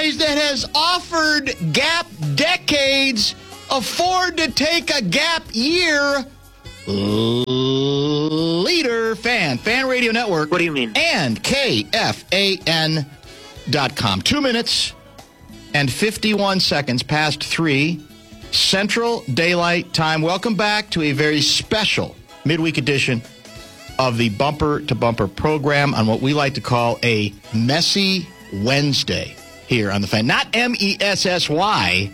series that has offered gap decades afford to take a gap year? Leader Fan Radio Network. What do you mean? And KFAN.com. 2 minutes and 51 seconds past 3 Central Daylight Time. Welcome back to a very special midweek edition of the Bumper to Bumper program on what we like to call a Messy Wednesday here on the Fan. Not M-E-S-S-Y,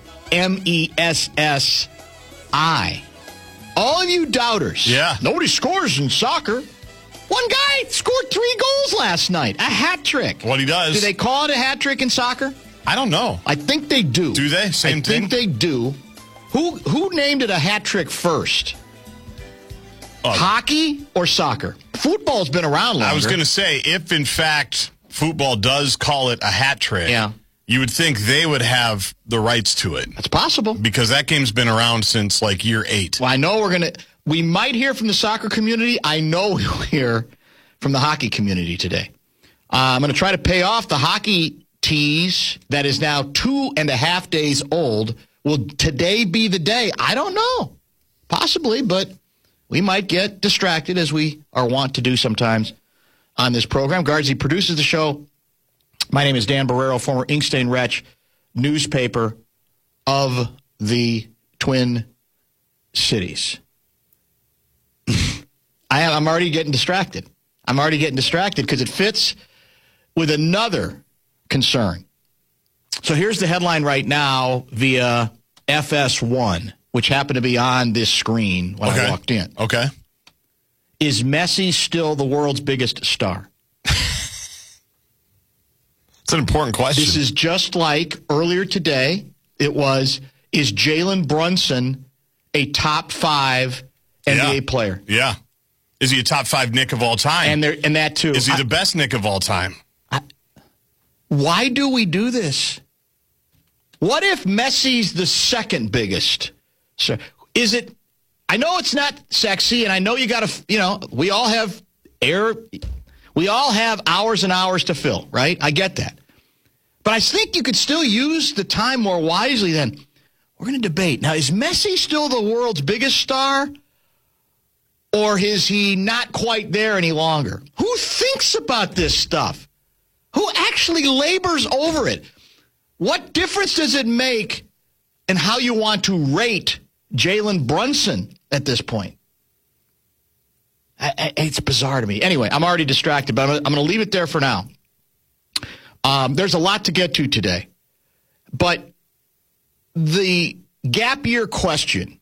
M-E-S-S-I. All of you doubters. Yeah. Nobody scores in soccer. One guy scored 3 goals last night. A hat trick. What he does. Do they call it a hat trick in soccer? I don't know. I think they do. Do they? Same thing? I think they do. Who named it a hat trick first? Hockey or soccer? Football's been around longer. I was going to say, if in fact football does call it a hat trick, you would think they would have the rights to it. That's possible. Because that game's been around since like year 8. Well, I know we might hear from the soccer community. I know we'll hear from the hockey community today. I'm going to try to pay off the hockey tease that is now 2.5 days old. Will today be the day? I don't know. Possibly, but we might get distracted as we are wont to do sometimes on this program. Guardsy produces the show. My name is Dan Barrero, former Inkstain Wretch newspaper of the Twin Cities. I'm already getting distracted. Because it fits with another concern. So here's the headline right now via FS1, which happened to be on this screen when I walked in. Okay. Is Messi still the world's biggest star? It's an important question. This is just like earlier today. It was, is Jalen Brunson a top 5 NBA player? Yeah. Is he a top 5 Knick of all time? And that too. Is he the best Knick of all time? Why do we do this? What if Messi's the second biggest? So is it? I know it's not sexy, and I know you got to. We all have we all have hours and hours to fill, right? I get that, but I think you could still use the time more wisely. Then we're going to debate now: is Messi still the world's biggest star, or is he not quite there any longer? Who thinks about this stuff? Who actually labors over it? What difference does it make in how you want to rate Jalen Brunson at this point? It's bizarre to me. Anyway, I'm already distracted, but I'm going to leave it there for now. There's a lot to get to today. But the gap year question,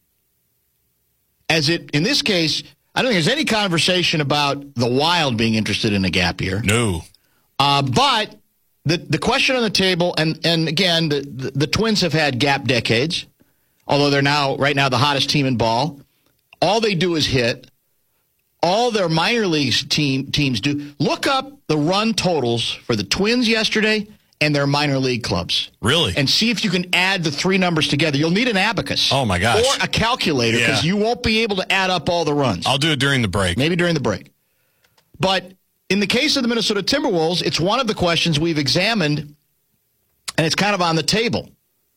in this case, I don't think there's any conversation about the Wild being interested in a gap year. No. But the question on the table, and again, the Twins have had gap decades, although they're right now the hottest team in ball. All they do is hit. All their minor league teams do. Look up the run totals for the Twins yesterday and their minor league clubs. Really? And see if you can add the 3 numbers together. You'll need an abacus. Oh, my gosh. Or a calculator, because you won't be able to add up all the runs. I'll do it during the break. Maybe during the break. But in the case of the Minnesota Timberwolves, it's one of the questions we've examined, and it's kind of on the table.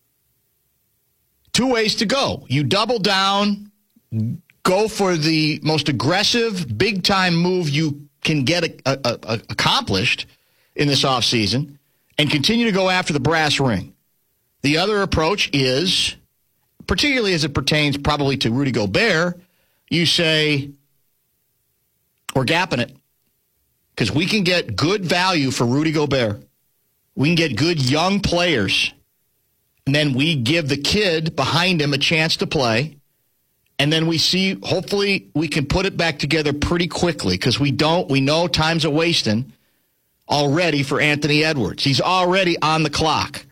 2 ways to go. You double down, go for the most aggressive, big-time move you can get accomplished in this offseason, and continue to go after the brass ring. The other approach is, particularly as it pertains probably to Rudy Gobert, you say, we're gapping it. Because we can get good value for Rudy Gobert. We can get good young players. And then we give the kid behind him a chance to play. And then we see, hopefully, we can put it back together pretty quickly. Because we know time's a wasting already for Anthony Edwards. He's already on the clock.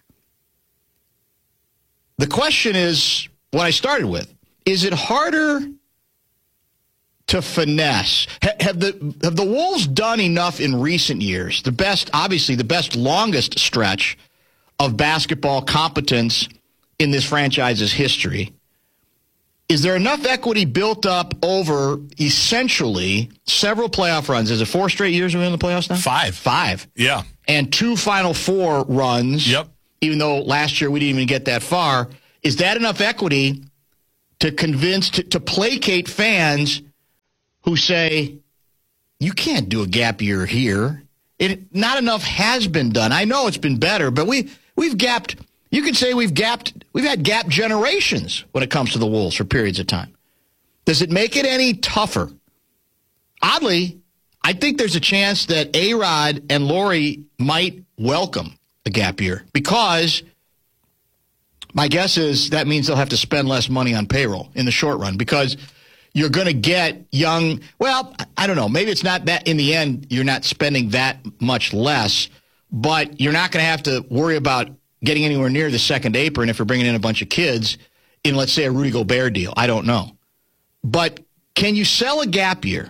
The question is, what I started with, is it harder to finesse? Have the Wolves done enough in recent years? The best longest stretch of basketball competence in this franchise's history. Is there enough equity built up over essentially several playoff runs? Is it 4 straight years we're in the playoffs now? 5. 5. Yeah. And 2 Final Four runs. Yep. even though last year we didn't even get that far. Is that enough equity to convince, to placate fans who say, you can't do a gap year here? Not enough has been done. I know it's been better, but we've gapped. You could say we've had gap generations when it comes to the Wolves for periods of time. Does it make it any tougher? Oddly, I think there's a chance that A-Rod and Lori might welcome a gap year because my guess is that means they'll have to spend less money on payroll in the short run because you're going to get young. Well, I don't know. Maybe it's not that in the end you're not spending that much less, but you're not going to have to worry about getting anywhere near the second apron if you're bringing in a bunch of kids in, let's say, a Rudy Gobert deal. I don't know. But can you sell a gap year?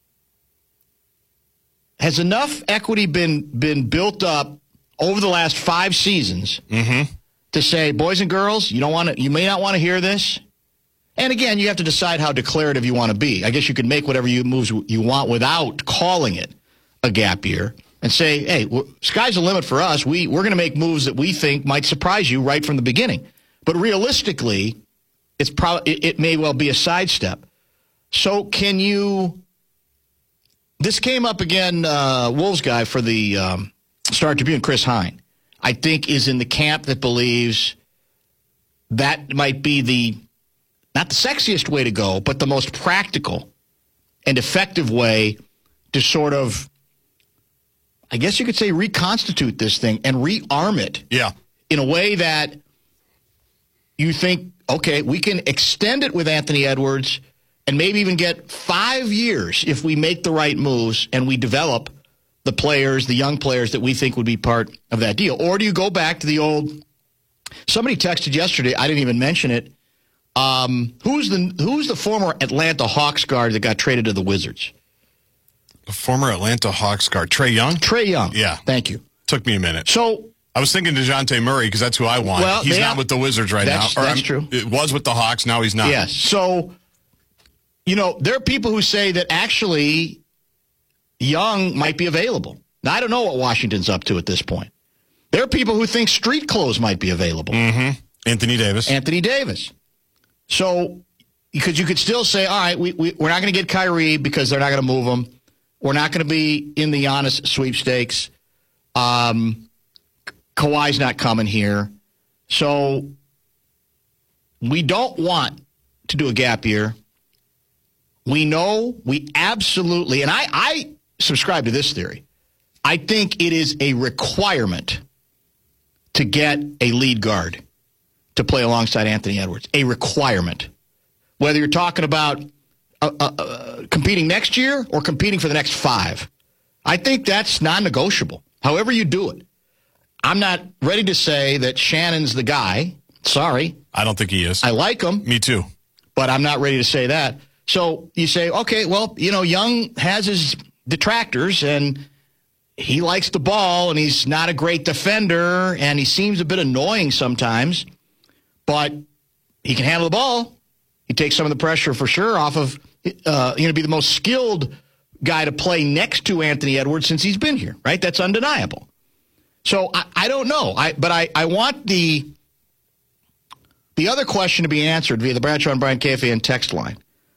Has enough equity been built up over the last 5 seasons to say, boys and girls, you may not want to hear this? And again, you have to decide how declarative you want to be. I guess you could make whatever moves you want without calling it a gap year and say, hey, sky's the limit for us. We're going to make moves that we think might surprise you right from the beginning. But realistically, it may well be a sidestep. So can you... This came up again, Wolves guy for the Star Tribune, Chris Hine, I think is in the camp that believes that might be not the sexiest way to go, but the most practical and effective way to sort of, I guess you could say, reconstitute this thing and rearm it. Yeah. In a way that you think, okay, we can extend it with Anthony Edwards and maybe even get 5 years if we make the right moves and we develop the players, the young players that we think would be part of that deal. Or do you go back to the old, somebody texted yesterday, I didn't even mention it, who's the former Atlanta Hawks guard that got traded to the Wizards? The former Atlanta Hawks guard, Trae Young? Trae Young. Yeah. Thank you. Took me a minute. So I was thinking DeJounte Murray because that's who I want. Well, he's not with the Wizards right now. That's true. It was with the Hawks. Now he's not. Yes. So, there are people who say that actually Young might be available. Now, I don't know what Washington's up to at this point. There are people who think street clothes might be available. Anthony Davis. So, because you could still say, all right, we're not going to get Kyrie because they're not going to move him. We're not going to be in the Giannis sweepstakes. Kawhi's not coming here. So we don't want to do a gap year. We absolutely, and I subscribe to this theory. I think it is a requirement to get a lead guard to play alongside Anthony Edwards. A requirement. Whether you're talking about competing next year or competing for the next 5. I think that's non-negotiable, however you do it. I'm not ready to say that Shannon's the guy. Sorry. I don't think he is. I like him. Me too. But I'm not ready to say that. So you say, okay, well, Young has his detractors, and he likes the ball, and he's not a great defender, and he seems a bit annoying sometimes, but he can handle the ball. He takes some of the pressure for sure off of, be the most skilled guy to play next to Anthony Edwards since he's been here, right? That's undeniable. So I don't know. But I want the other question to be answered via the Bradshaw and Brian KFAN text line.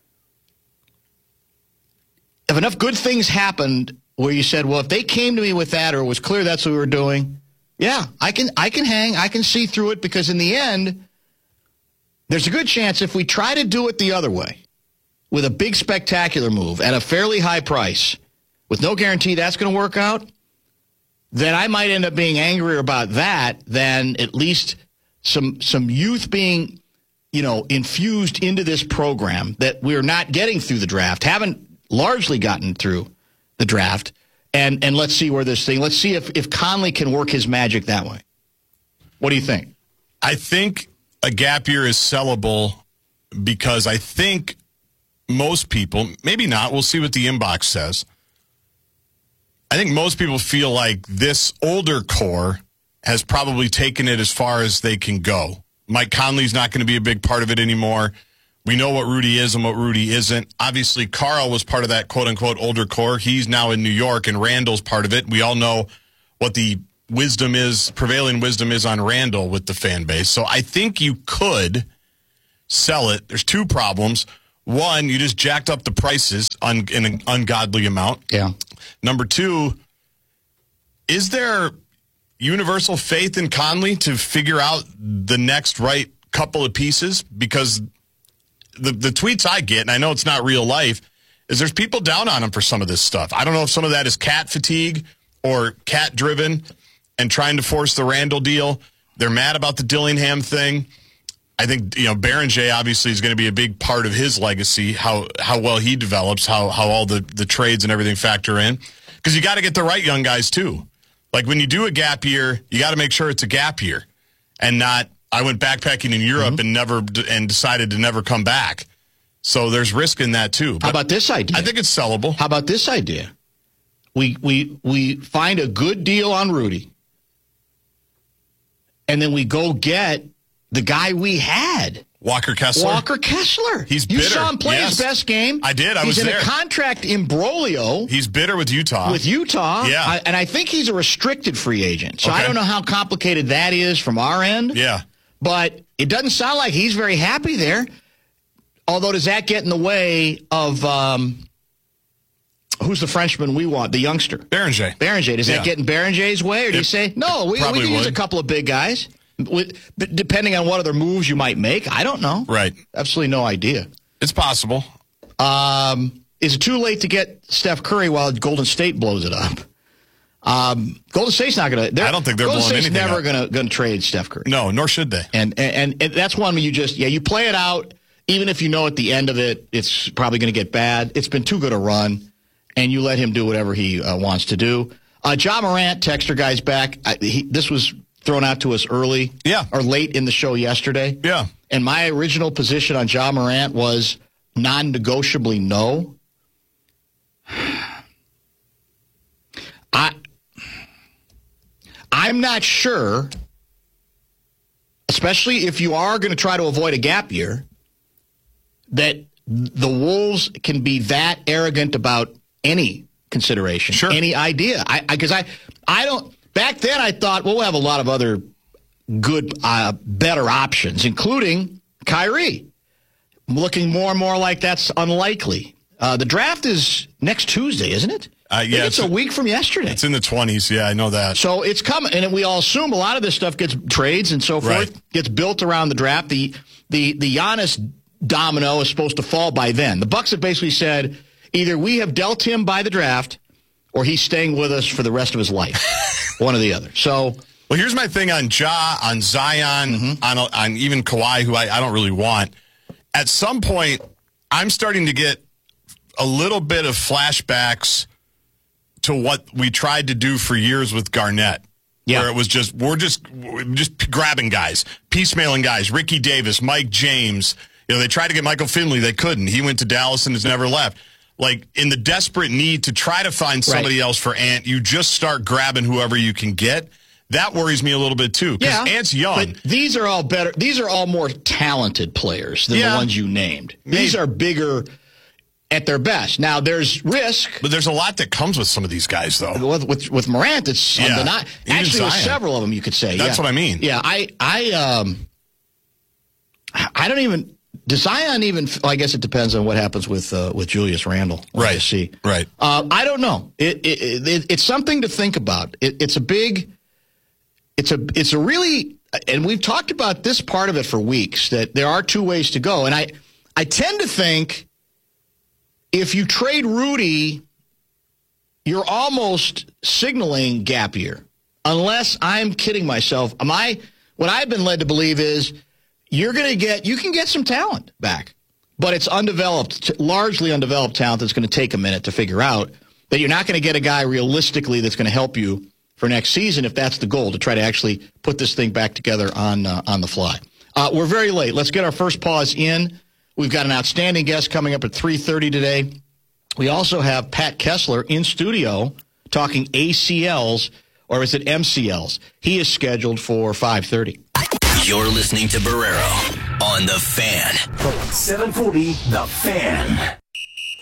If enough good things happened where you said, well, if they came to me with that or it was clear that's what we were doing, yeah, I can hang. I can see through it because in the end, there's a good chance if we try to do it the other way with a big spectacular move at a fairly high price with no guarantee that's going to work out, then I might end up being angrier about that than at least some youth being, infused into this program that we're not getting through the draft, haven't largely gotten through the draft, and let's see let's see if Conley can work his magic that way. What do you think? I think a gap year is sellable because I think most people, maybe not, we'll see what the inbox says. I think most people feel like this older core has probably taken it as far as they can go. Mike Conley's not going to be a big part of it anymore. We know what Rudy is and what Rudy isn't. Obviously, Carl was part of that quote-unquote older core. He's now in New York, and Randall's part of it. We all know what the prevailing wisdom is on Randall with the fan base. So I think you could sell it. There's two problems. One, you just jacked up the prices in an ungodly amount. Yeah. Number two, is there universal faith in Conley to figure out the next right couple of pieces? Because the tweets I get, and I know it's not real life, is there's people down on him for some of this stuff. I don't know if some of that is cat fatigue or cat driven and trying to force the Randall deal. They're mad about the Dillingham thing. I think, Berenger obviously is going to be a big part of his legacy, how well he develops, how all the trades and everything factor in. Because you got to get the right young guys, too. Like, when you do a gap year, you got to make sure it's a gap year and not, I went backpacking in Europe and decided to never come back. So there's risk in that, too. But how about this idea? I think it's sellable. How about this idea? We find a good deal on Rudy, and then we go get the guy we had. Walker Kessler. He's bitter. You saw him play his best game. I did. I was there. He's in a contract imbroglio. He's bitter with Utah. Yeah. And I think he's a restricted free agent. So I don't know how complicated that is from our end. Yeah. But it doesn't sound like he's very happy there. Although, does that get in the way of who's the Frenchman we want, the youngster? Berenger. Does that get in Berenger's way? Or do you say, no, we can use a couple of big guys? Depending on what other moves you might make, I don't know. Right. Absolutely no idea. It's possible. Is it too late to get Steph Curry while Golden State blows it up? Golden State's not going to. I don't think they're blowing anything up. Golden State's never going to trade Steph Curry. No, nor should they. And that's one where you just you play it out, even if you know at the end of it it's probably going to get bad. It's been too good a run, and you let him do whatever he wants to do. Ja Morant, texter guy's back. This was thrown out to us early, or late in the show yesterday. Yeah. And my original position on Ja Morant was non-negotiably no. I'm not sure, especially if you are going to try to avoid a gap year, that the Wolves can be that arrogant about any consideration, any idea. Because I don't. Back then, I thought, well, we'll have a lot of other good, better options, including Kyrie. Looking more and more like that's unlikely. The draft is next Tuesday, isn't it? Yeah, it's a week from yesterday. It's in the 20s. Yeah, I know that. So it's coming, and we all assume a lot of this stuff gets trades and so forth, gets built around the draft. The Giannis domino is supposed to fall by then. The Bucks have basically said either we have dealt him by the draft, or he's staying with us for the rest of his life. One or the other. So, well, here's my thing on Ja, on Zion, on even Kawhi, who I don't really want. At some point, I'm starting to get a little bit of flashbacks to what we tried to do for years with Garnett. Yeah. Where it was just, we're just grabbing guys, piecemealing guys. Ricky Davis, Mike James. They tried to get Michael Finley. They couldn't. He went to Dallas and has never left. Like, in the desperate need to try to find somebody else for Ant, you just start grabbing whoever you can get. That worries me a little bit, too, because Ant's young. But these are all better. These are all more talented players than the ones you named. These are bigger at their best. Now, there's risk. But there's a lot that comes with some of these guys, though. With Morant, it's undeniable. Actually, with several of them, you could say. That's what I mean. Yeah, I don't even... Does Zion even? I guess it depends on what happens with Julius Randle. Right. See. Right. I don't know. It's something to think about. It's a really, and we've talked about this part of it for weeks, that there are two ways to go. And I tend to think if you trade Rudy, you're almost signaling gap year. Unless I'm kidding myself. What I've been led to believe is you can get some talent back, but it's largely undeveloped talent that's going to take a minute to figure out. That you're not going to get a guy realistically that's going to help you for next season if that's the goal, to try to actually put this thing back together on the fly. We're very late. Let's get our first pause in. We've got an outstanding guest coming up at 3:30 today. We also have Pat Kessler in studio talking ACLs, or is it MCLs? He is scheduled for 5:30. You're listening to Barrero on The Fan. 740 The Fan.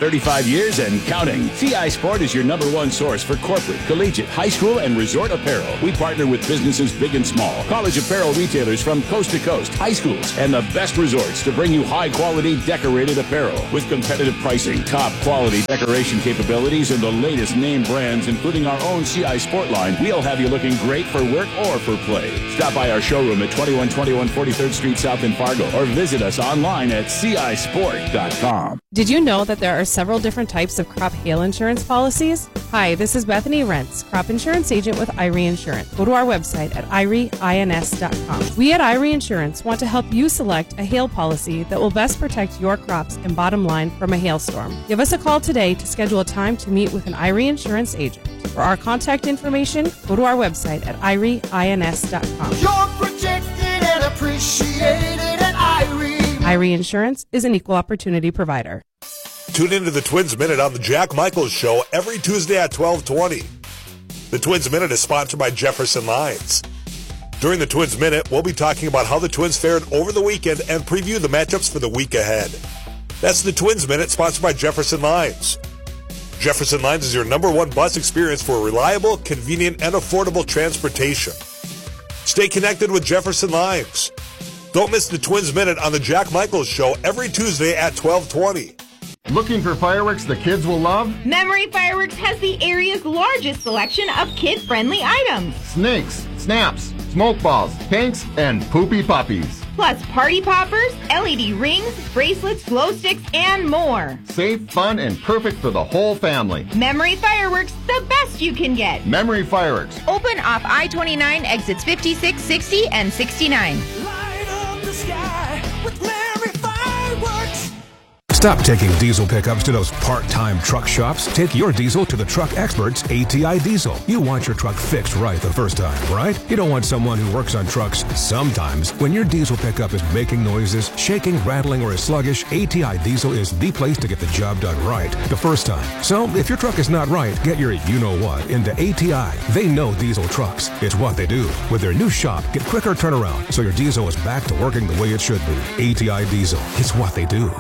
35 years and counting. CI Sport is your #1 source for corporate, collegiate, high school, and resort apparel. We partner with businesses big and small, college apparel retailers from coast to coast, high schools, and the best resorts to bring you high-quality decorated apparel. With competitive pricing, top-quality decoration capabilities, and the latest name brands, including our own CI Sport line, we'll have you looking great for work or for play. Stop by our showroom at 2121 43rd Street South in Fargo, or visit us online at cisport.com. Did you know that there are several different types of crop hail insurance policies? Hi, this is Bethany Rentz, crop insurance agent with Irie Insurance. Go to our website at irieins.com. We at Irie Insurance want to help you select a hail policy that will best protect your crops and bottom line from a hailstorm. Give us a call today to schedule a time to meet with an Irie Insurance agent. For our contact information, go to our website at irieins.com. You're protected and appreciated at Irie. Irie Insurance is an equal opportunity provider. Tune into the Twins Minute on the Jack Michaels Show every Tuesday at 12:20. The Twins Minute is sponsored by Jefferson Lines. During the Twins Minute, we'll be talking about how the Twins fared over the weekend and preview the matchups for the week ahead. That's the Twins Minute, sponsored by Jefferson Lines. Jefferson Lines is your #1 bus experience for reliable, convenient, and affordable transportation. Stay connected with Jefferson Lines. Don't miss the Twins Minute on the Jack Michaels Show every Tuesday at 12:20. Looking for fireworks the kids will love? Memory Fireworks has the area's largest selection of kid-friendly items. Snakes, snaps, smoke balls, pinks, and poopy puppies. Plus party poppers, LED rings, bracelets, glow sticks, and more. Safe, fun, and perfect for the whole family. Memory Fireworks, the best you can get. Memory Fireworks. Open off I-29 exits 56, 60, and 69. Light up the sky with Memory Fireworks. Stop taking diesel pickups to those part-time truck shops. Take your diesel to the truck experts, ATI Diesel. You want your truck fixed right the first time, right? You don't want someone who works on trucks sometimes. When your diesel pickup is making noises, shaking, rattling, or is sluggish, ATI Diesel is the place to get the job done right the first time. So if your truck is not right, get your you-know-what into ATI. They know diesel trucks. It's what they do. With their new shop, get quicker turnaround so your diesel is back to working the way it should be. ATI Diesel. It's what they do.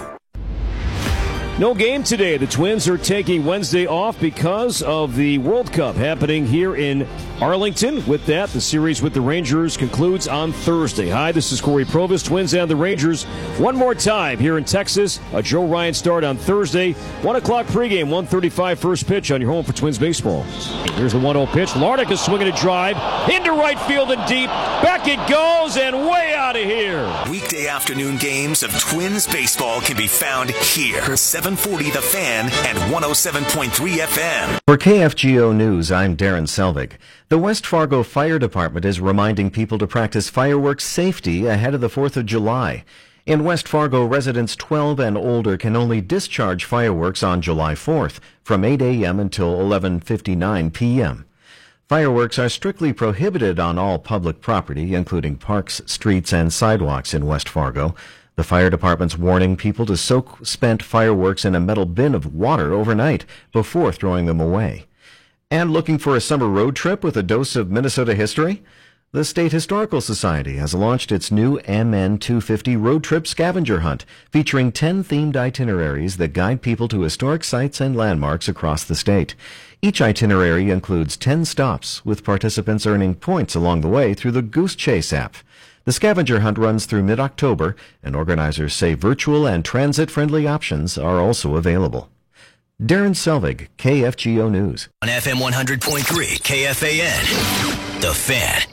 No game today. The Twins are taking Wednesday off because of the World Cup happening here in Arlington. With that, the series with the Rangers concludes on Thursday. Hi, this is Corey Provis. Twins and the Rangers one more time here in Texas. A Joe Ryan start on Thursday. 1 o'clock pregame, 1:35 first pitch on your home for Twins baseball. Here's the 1-0 pitch. Larnach is swinging a drive into right field and deep. Back it goes and way out of here. Weekday afternoon games of Twins baseball can be found here. 740 The Fan and 107.3 FM. For KFGO News, I'm Darren Selvig. The West Fargo Fire Department is reminding people to practice fireworks safety ahead of the 4th of July. In West Fargo, residents 12 and older can only discharge fireworks on July 4th from 8 a.m. until 11:59 p.m. Fireworks are strictly prohibited on all public property, including parks, streets, and sidewalks in West Fargo. The fire department's warning people to soak spent fireworks in a metal bin of water overnight before throwing them away. And looking for a summer road trip with a dose of Minnesota history? The State Historical Society has launched its new MN250 road trip scavenger hunt, featuring 10 themed itineraries that guide people to historic sites and landmarks across the state. Each itinerary includes 10 stops, with participants earning points along the way through the Goose Chase app. The scavenger hunt runs through mid-October, and organizers say virtual and transit-friendly options are also available. Darren Selvig, KFGO News. On FM 100.3 KFAN, The Fan.